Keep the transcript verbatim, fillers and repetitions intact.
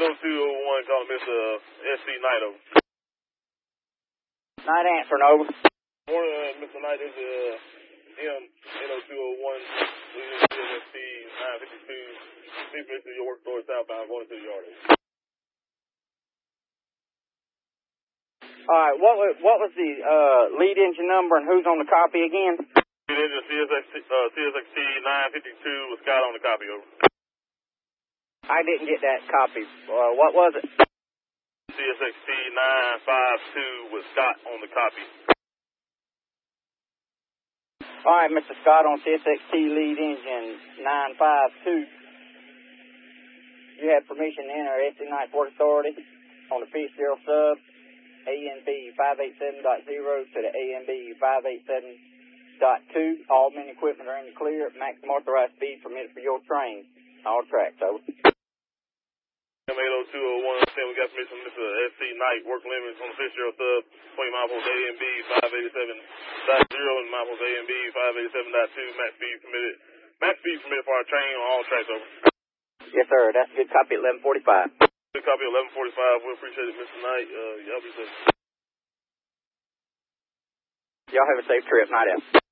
oh two oh one, calling Mister S C Knight over. Knight answering over. Morning, uh, Mister Knight, this is uh, M N oh two oh one, leading C S X T nine fifty-two, sleeping into your work door southbound, going to the yard. All right, what was, what was the uh, lead engine number and who's on the copy again? Lead engine C S X T, uh, C S X T nine fifty-two with Scott on the copy, over. I didn't get that copy. Uh, what was it? C S X T nine fifty-two with Scott on the copy. All right, Mister Scott on C S X T lead engine nine fifty-two. You have permission to enter S C Knight Port Authority on the Fitzgerald sub A N B five eighty-seven point zero to the A N B five eighty-seven point two. All main equipment are in the clear. Maximum authorized speed permitted for your train. All tracks, over. M eight oh two oh one, saying we got permission from Mister S C Knight, work limits on the Fitzgerald sub, twenty miles per A N B five eighty-seven point zero and miles per A N B five eighty-seven point two, max speed permitted. Max speed permitted for our train on all tracks, over. Yes, sir. That's a good copy at eleven forty-five. Good copy at eleven forty-five. We appreciate it, Mister Knight. Uh, y'all be safe. Y'all have a safe trip. Night out.